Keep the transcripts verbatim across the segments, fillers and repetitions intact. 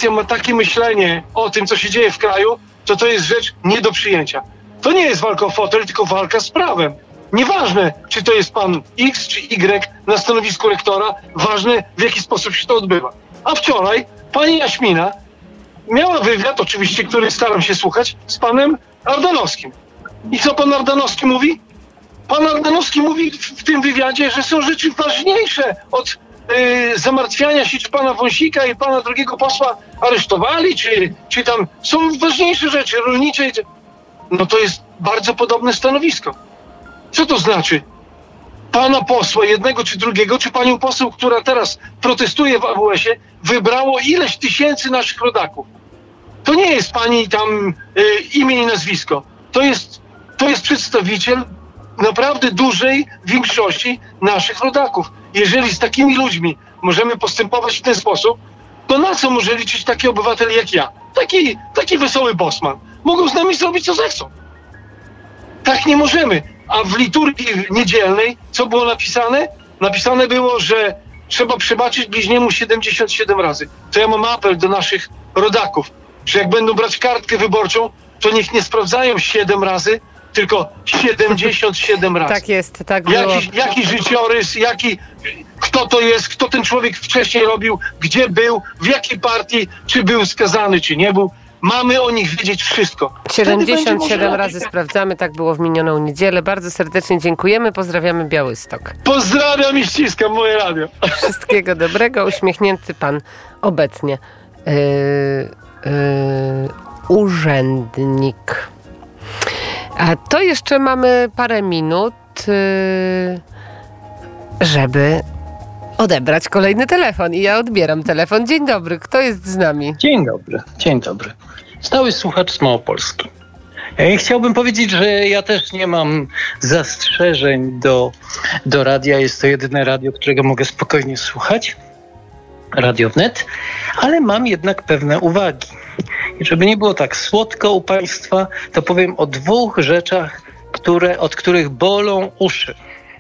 opozycja ma takie myślenie o tym, co się dzieje w kraju, to to jest rzecz nie do przyjęcia. To nie jest walka o fotel, tylko walka z prawem. Nieważne, czy to jest pan X czy Y na stanowisku rektora, ważne, w jaki sposób się to odbywa. A wczoraj pani Jaśmina miała wywiad, oczywiście, który staram się słuchać, z panem Ardanowskim. I co pan Ardanowski mówi? Pan Ardanowski mówi w tym wywiadzie, że są rzeczy ważniejsze od yy, zamartwiania się, czy pana Wąsika i pana drugiego posła aresztowali, czy, czy tam są ważniejsze rzeczy rolnicze. No to jest bardzo podobne stanowisko. Co to znaczy? Pana posła jednego czy drugiego, czy panią poseł, która teraz protestuje w A W S-ie, wybrało ileś tysięcy naszych rodaków. To nie jest pani tam y, imię i nazwisko. To jest, to jest przedstawiciel naprawdę dużej większości naszych rodaków. Jeżeli z takimi ludźmi możemy postępować w ten sposób, to na co może liczyć taki obywatel jak ja? Taki, taki wesoły bosman. Mogą z nami zrobić co zechcą. Tak nie możemy. A w liturgii niedzielnej co było napisane? Napisane było, że trzeba przebaczyć bliźniemu siedemdziesiąt siedem razy. To ja mam apel do naszych rodaków, że jak będą brać kartkę wyborczą, to niech nie sprawdzają siedem razy, tylko siedemdziesiąt siedem razy. Tak jest, tak było. Jaki, jaki życiorys, jaki, kto to jest, kto ten człowiek wcześniej robił, gdzie był, w jakiej partii, czy był skazany, czy nie był. Mamy o nich wiedzieć wszystko. siedemdziesiąt siedem razy sprawdzamy, tak było w minioną niedzielę. Bardzo serdecznie dziękujemy, pozdrawiamy Białystok. Pozdrawiam i ściskam moje radio. Wszystkiego dobrego, uśmiechnięty pan obecnie yy, yy, urzędnik. A to jeszcze mamy parę minut, yy, żeby odebrać kolejny telefon. I ja odbieram telefon. Dzień dobry, kto jest z nami? Dzień dobry, dzień dobry. Stały słuchacz z Małopolski. Chciałbym powiedzieć, że ja też nie mam zastrzeżeń do, do radia. Jest to jedyne radio, którego mogę spokojnie słuchać. Radio Wnet. Ale mam jednak pewne uwagi. I żeby nie było tak słodko u państwa, to powiem o dwóch rzeczach, które, od których bolą uszy.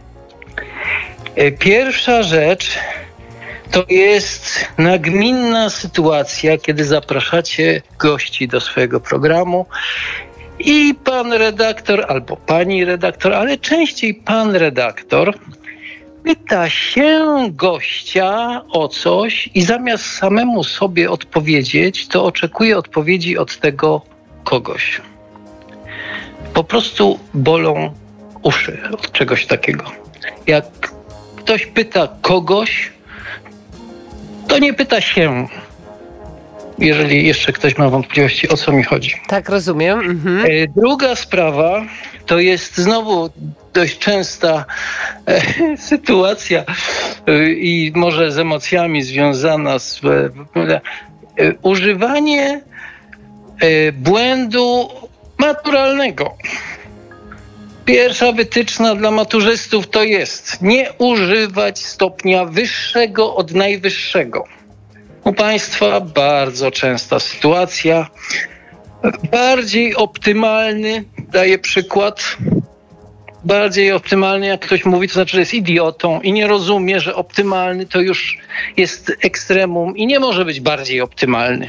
Pierwsza rzecz to jest nagminna sytuacja, kiedy zapraszacie gości do swojego programu i pan redaktor albo pani redaktor, ale częściej pan redaktor pyta się gościa o coś i zamiast samemu sobie odpowiedzieć, to oczekuje odpowiedzi od tego kogoś. Po prostu bolą uszy od czegoś takiego. Jak ktoś pyta kogoś, to nie pyta się, jeżeli jeszcze ktoś ma wątpliwości, o co mi chodzi. Tak, rozumiem. Mhm. Druga sprawa to jest znowu dość częsta e, sytuacja e, i może z emocjami związana z e, e, używanie e, błędu maturalnego. Pierwsza wytyczna dla maturzystów to jest nie używać stopnia wyższego od najwyższego. U państwa bardzo częsta sytuacja. Bardziej optymalny, daję przykład, bardziej optymalny, jak ktoś mówi, to znaczy, że jest idiotą i nie rozumie, że optymalny to już jest ekstremum i nie może być bardziej optymalny.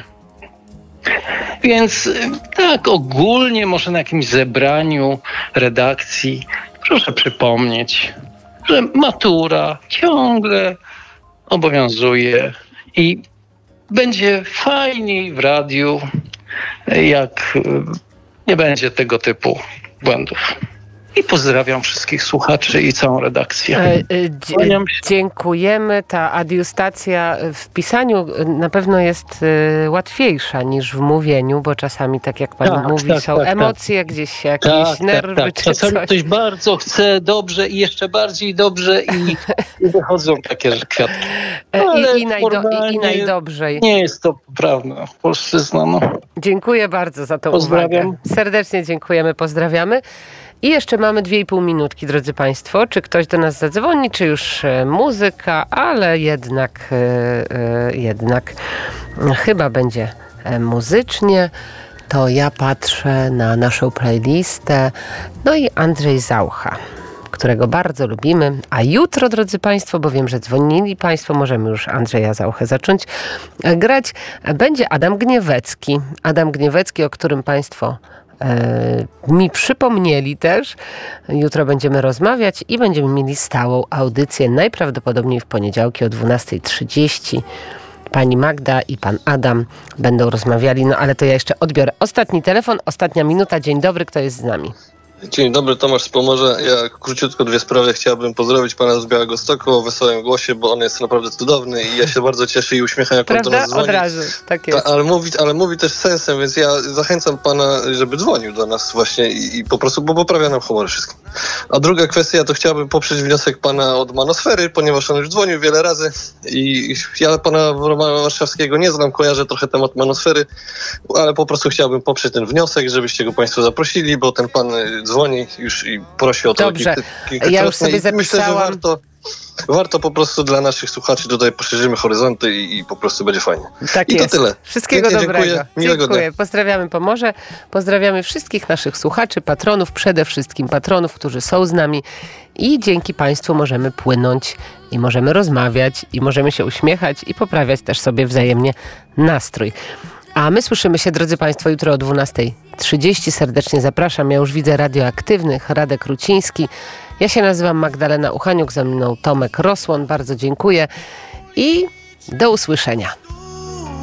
Więc tak ogólnie może na jakimś zebraniu redakcji proszę przypomnieć, że matura ciągle obowiązuje i będzie fajniej w radiu, jak nie będzie tego typu błędów. I pozdrawiam wszystkich słuchaczy i całą redakcję. E, dzie- dziękujemy. Ta adiustacja w pisaniu na pewno jest e, łatwiejsza niż w mówieniu, bo czasami, tak jak pan tak, mówi, tak, są tak, emocje, tak. gdzieś jakieś tak, nerwy tak, tak. czy Czasami coś. ktoś bardzo chce dobrze i jeszcze bardziej dobrze i, i wychodzą takie kwiatki. I, i, najdo- i, I najdobrzej. Nie jest to poprawne. Polszczyzna, no. Dziękuję bardzo za tą Pozdrawiam. uwagę. Serdecznie dziękujemy, pozdrawiamy. I jeszcze mamy dwie i pół minutki, drodzy państwo. Czy ktoś do nas zadzwoni, czy już e, muzyka, ale jednak, e, e, jednak e, chyba będzie e, muzycznie. To ja patrzę na naszą playlistę. No i Andrzej Zaucha, którego bardzo lubimy. A jutro, drodzy Państwo, bo wiem, że dzwonili Państwo, możemy już Andrzeja Zauchę zacząć grać, będzie Adam Gniewecki. Adam Gniewecki, o którym Państwo e, mi przypomnieli też. Jutro będziemy rozmawiać i będziemy mieli stałą audycję, najprawdopodobniej w poniedziałki o dwunasta trzydzieści. Pani Magda i pan Adam będą rozmawiali, no ale to ja jeszcze odbiorę ostatni telefon, ostatnia minuta. Dzień dobry, kto jest z nami? Dzień dobry, Tomasz z Pomorza. Ja króciutko dwie sprawy. Chciałbym pozdrowić pana z Białegostoku o wesołym głosie, bo on jest naprawdę cudowny i ja się bardzo cieszę i uśmiecham, jak Prawda? on do nas dzwoni. Od razu, tak jest. Ta, ale, mówi, ale mówi też sensem, więc ja zachęcam pana, żeby dzwonił do nas właśnie i, i po prostu, bo poprawia nam humor wszystkim. A druga kwestia, to chciałbym poprzeć wniosek pana od Manosfery, ponieważ on już dzwonił wiele razy i ja pana Romana Warszawskiego nie znam, kojarzę trochę temat Manosfery, ale po prostu chciałbym poprzeć ten wniosek, żebyście go państwo zaprosili, bo ten pan dzwoni już i prosi o to. Dobrze, kilka, ja już sobie zapisałam. Myślę, że warto, warto po prostu dla naszych słuchaczy tutaj poszerzymy horyzonty i, i po prostu będzie fajnie. Tak I jest. to tyle. Wszystkiego Pięknie dobrego. Dziękuję. Miłego Dziękuję. dnia. Pozdrawiamy Pomorze. Pozdrawiamy wszystkich naszych słuchaczy, patronów, przede wszystkim patronów, którzy są z nami i dzięki Państwu możemy płynąć i możemy rozmawiać i możemy się uśmiechać i poprawiać też sobie wzajemnie nastrój. A my słyszymy się, drodzy Państwo, jutro o dwunasta trzydzieści. Serdecznie zapraszam. Ja już widzę radioaktywnych, Radek Ruciński. Ja się nazywam Magdalena Uchaniuk, ze mną Tomek Rosłon. Bardzo dziękuję i do usłyszenia.